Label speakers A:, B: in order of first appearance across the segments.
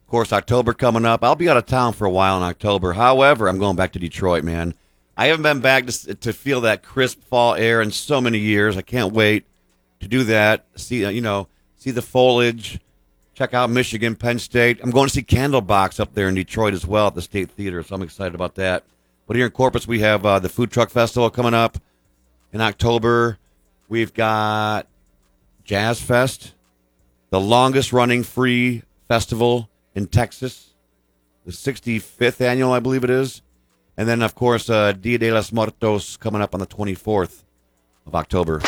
A: course, October coming up. I'll be out of town for a while in October. However, I'm going back to Detroit, man. I haven't been back to feel that crisp fall air in so many years. I can't wait to do that. See the foliage. Check out Michigan, Penn State. I'm going to see Candlebox up there in Detroit as well at the State Theater, so I'm excited about that. But here in Corpus, we have the Food Truck Festival coming up in October. We've got Jazz Fest, the longest-running free festival in Texas, the 65th annual, I believe it is. And then, of course, Dia de los Muertos coming up on the 24th of October.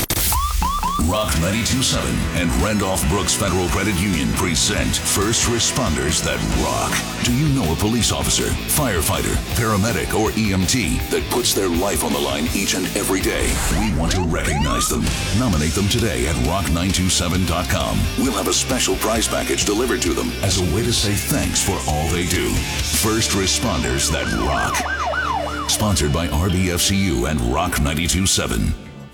B: Rock 92.7 and Randolph Brooks Federal Credit Union present First Responders That Rock. Do you know a police officer, firefighter, paramedic, or EMT that puts their life on the line each and every day? We want to recognize them. Nominate them today at rock927.com. We'll have a special prize package delivered to them as a way to say thanks for all they do. First Responders That Rock. Sponsored by RBFCU and Rock 92.7.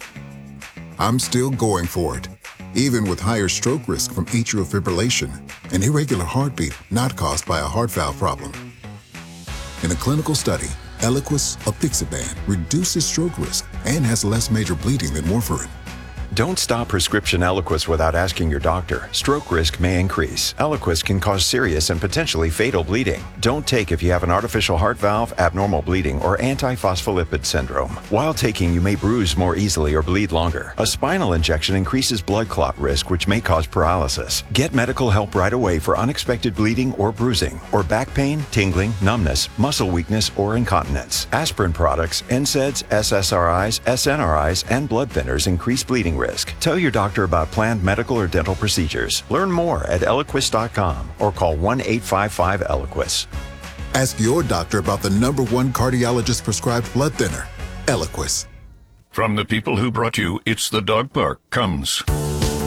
C: I'm still going for it, even with higher stroke risk from atrial fibrillation, an irregular heartbeat not caused by a heart valve problem. In a clinical study, Eliquis apixaban reduces stroke risk and has less major bleeding than warfarin.
D: Don't stop prescription Eliquis without asking your doctor. Stroke risk may increase. Eliquis can cause serious and potentially fatal bleeding. Don't take if you have an artificial heart valve, abnormal bleeding, or antiphospholipid syndrome. While taking, you may bruise more easily or bleed longer. A spinal injection increases blood clot risk, which may cause paralysis. Get medical help right away for unexpected bleeding or bruising, or back pain, tingling, numbness, muscle weakness, or incontinence. Aspirin products, NSAIDs, SSRIs, SNRIs, and blood thinners increase bleeding risk. Tell your doctor about planned medical or dental procedures. Learn more at Eliquis.com or call 1-855-ELIQUIS.
C: Ask your doctor about the #1 cardiologist prescribed blood thinner, Eliquis.
E: From the people who brought you It's the Dog Park comes